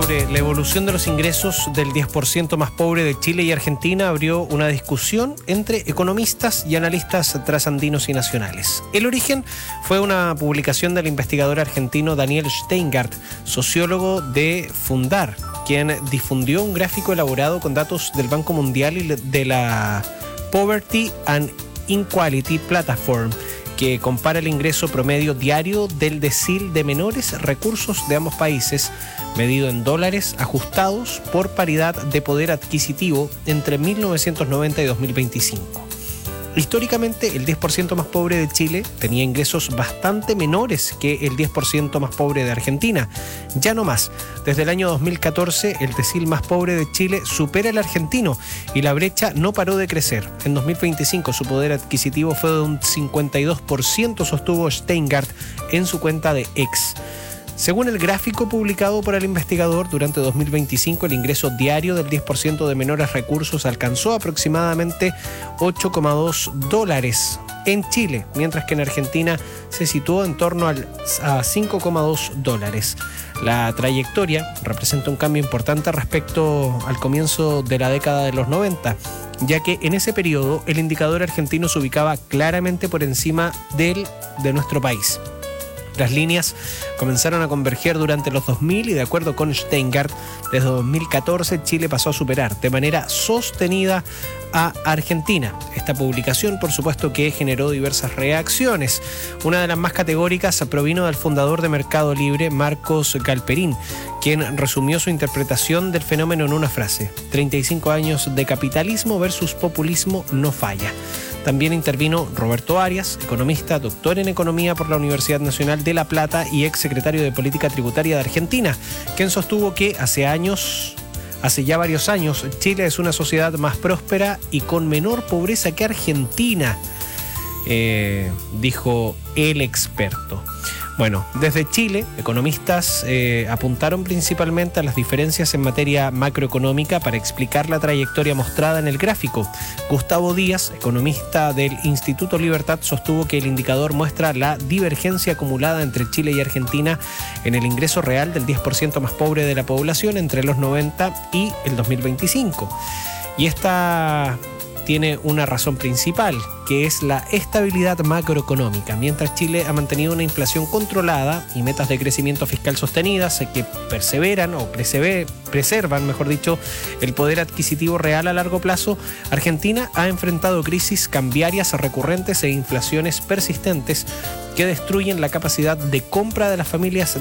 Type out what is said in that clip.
sobre la evolución de los ingresos del 10% más pobre de Chile y Argentina abrió una discusión entre economistas y analistas trasandinos y nacionales. El origen fue una publicación del investigador argentino Daniel Steingart, sociólogo de Fundar, quien difundió un gráfico elaborado con datos del Banco Mundial y de la Poverty and Inequality Platform, que compara el ingreso promedio diario del decil de menores recursos de ambos países, medido en dólares ajustados por paridad de poder adquisitivo entre 1990 y 2025. Históricamente, el 10% más pobre de Chile tenía ingresos bastante menores que el 10% más pobre de Argentina. Ya no más. Desde el año 2014, el decil más pobre de Chile supera al argentino y la brecha no paró de crecer. En 2025, su poder adquisitivo fue de un 52%, sostuvo Steingart en su cuenta de X. Según el gráfico publicado por el investigador, durante 2025 el ingreso diario del 10% de menores recursos alcanzó aproximadamente $8,2 en Chile, mientras que en Argentina se situó en torno a $5,2. La trayectoria representa un cambio importante respecto al comienzo de la década de los 90, ya que en ese periodo el indicador argentino se ubicaba claramente por encima de nuestro país. Las líneas comenzaron a converger durante los 2000 y, de acuerdo con Steingart, desde 2014 Chile pasó a superar de manera sostenida a Argentina. Esta publicación, por supuesto, que generó diversas reacciones. Una de las más categóricas provino del fundador de Mercado Libre, Marcos Galperín, quien resumió su interpretación del fenómeno en una frase: 35 años de capitalismo versus populismo no falla. También intervino Roberto Arias, economista, doctor en economía por la Universidad Nacional de La Plata y ex secretario de Política Tributaria de Argentina, quien sostuvo que hace ya varios años, Chile es una sociedad más próspera y con menor pobreza que Argentina, dijo el experto. Bueno, desde Chile, economistas apuntaron principalmente a las diferencias en materia macroeconómica para explicar la trayectoria mostrada en el gráfico. Gustavo Díaz, economista del Instituto Libertad, sostuvo que el indicador muestra la divergencia acumulada entre Chile y Argentina en el ingreso real del 10% más pobre de la población entre los 90 y el 2025. Y esta tiene una razón principal, que es la estabilidad macroeconómica. Mientras Chile ha mantenido una inflación controlada y metas de crecimiento fiscal sostenidas que preservan, mejor dicho, el poder adquisitivo real a largo plazo, Argentina ha enfrentado crisis cambiarias recurrentes e inflaciones persistentes que destruyen la capacidad de compra de las familias